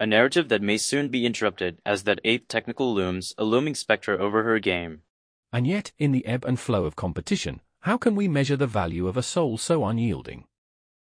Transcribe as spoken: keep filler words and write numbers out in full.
a narrative that may soon be interrupted as that eighth technical looms, a looming spectre over her game. And yet, in the ebb and flow of competition, how can we measure the value of a soul so unyielding?